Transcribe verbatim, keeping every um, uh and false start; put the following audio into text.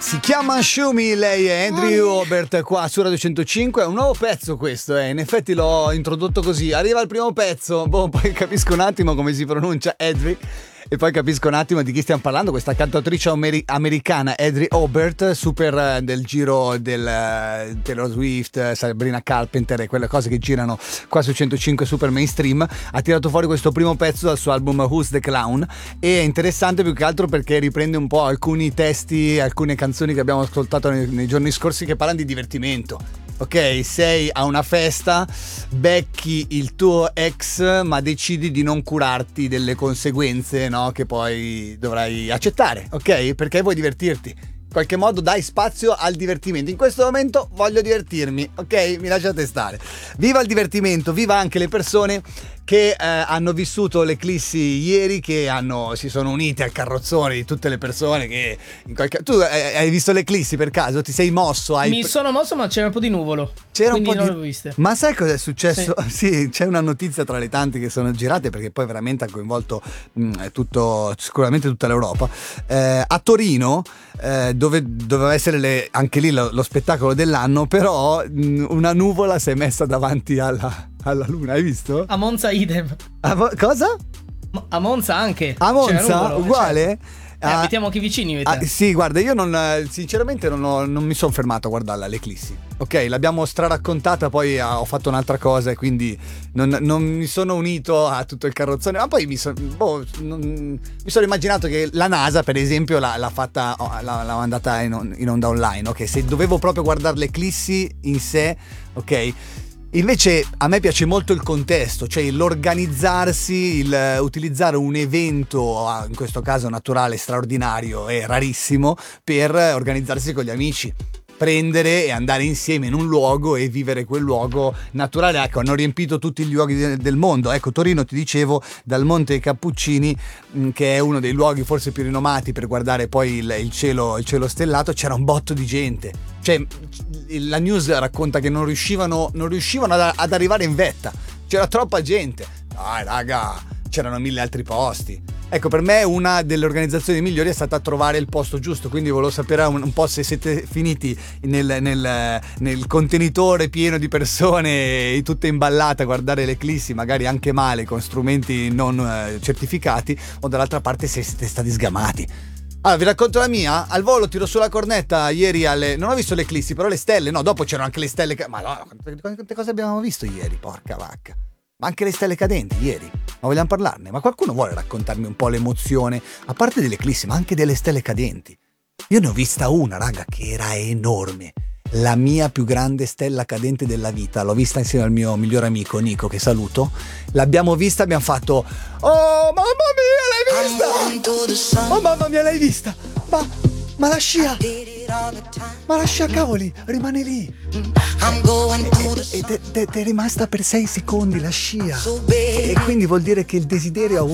Si chiama Shumi, lei è Andrew Obert qua su Radio centocinque. È un nuovo pezzo questo, eh. In effetti l'ho introdotto così. Arriva il primo pezzo, boh, poi capisco un attimo come si pronuncia Adri e poi capisco un attimo di chi stiamo parlando. Questa cantautrice ameri- americana Adri Obert, super eh, del giro del uh, Taylor Swift, uh, Sabrina Carpenter e quelle cose che girano qua su centocinque, super mainstream. Ha tirato fuori questo primo pezzo dal suo album Who's the Clown e è interessante più che altro perché riprende un po' alcuni testi, alcune canzoni che abbiamo ascoltato nei, nei giorni scorsi che parlano di divertimento. Ok, sei a una festa, becchi il tuo ex, ma decidi di non curarti delle conseguenze, no? Che poi dovrai accettare, ok? Perché vuoi divertirti. In qualche modo dai spazio al divertimento. In questo momento voglio divertirmi, ok? Mi lasciate stare. Viva il divertimento, viva anche le persone che eh, hanno vissuto l'eclissi ieri, che hanno, si sono unite al carrozzone di tutte le persone che in qualche... Tu eh, hai visto l'eclissi per caso? Ti sei mosso? Hai... Mi sono mosso, ma c'era un po' di nuvolo. C'era un po' non di... l'ho viste. Ma sai cosa è successo? Sì. Sì, c'è una notizia tra le tante che sono girate, perché poi veramente ha coinvolto mh, tutto, sicuramente tutta l'Europa. Eh, a Torino, eh, dove doveva essere le, anche lì lo, lo spettacolo dell'anno, però mh, una nuvola si è messa davanti alla, alla luna, hai visto? A Monza idem. A, cosa? A Monza anche. A Monza? Nuvolo, Uguale? Certo. Eh, Ah, abitiamo anche vicini, io e te. ah, sì, guarda, io non, sinceramente non, ho, non mi sono fermato a guardarla l'eclissi. Ok, l'abbiamo straraccontata, poi ah, ho fatto un'altra cosa e quindi non, non mi sono unito a tutto il carrozzone. Ma poi mi, son, boh, non, mi sono immaginato che la NASA, per esempio, l'ha, l'ha fatta, oh, l'ha, l'ha mandata in, in onda online. Ok, se dovevo proprio guardare l'eclissi in sé, ok. Invece a me piace molto il contesto, cioè l'organizzarsi, il utilizzare un evento, in questo caso naturale, straordinario e rarissimo, per organizzarsi con gli amici. Prendere e andare insieme in un luogo e vivere quel luogo naturale. Ecco, hanno riempito tutti gli luoghi de- del mondo. Ecco, Torino, ti dicevo, dal Monte dei Cappuccini, mh, che è uno dei luoghi forse più rinomati per guardare poi il, il cielo, il cielo stellato, c'era un botto di gente. Cioè, la news racconta che non riuscivano, non riuscivano ad, ad arrivare in vetta. C'era troppa gente. Dai, raga, c'erano mille altri posti. Ecco, per me una delle organizzazioni migliori è stata trovare il posto giusto, quindi volevo sapere un, un po' se siete finiti nel, nel, nel contenitore pieno di persone, tutte imballate a guardare l'eclissi, magari anche male, con strumenti non eh, certificati, o dall'altra parte se siete stati sgamati. Allora, vi racconto la mia. Al volo tiro sulla cornetta ieri alle... Non ho visto l'eclissi, però le stelle, no, dopo c'erano anche le stelle... Ma no, quante, quante cose abbiamo visto ieri, porca vacca. Ma anche le stelle cadenti ieri, ma vogliamo parlarne? Ma qualcuno vuole raccontarmi un po' l'emozione, a parte dell'eclissi, ma anche delle stelle cadenti? Io ne ho vista una, raga, che era enorme. La mia più grande stella cadente della vita. L'ho vista insieme al mio migliore amico Nico, che saluto. L'abbiamo vista, abbiamo fatto: oh mamma mia, l'hai vista? Oh mamma mia, l'hai vista? Ma, ma la scia, ma la scia, cavoli, rimane lì. E ti è rimasta per sei secondi la scia. E quindi vuol dire che il desiderio ha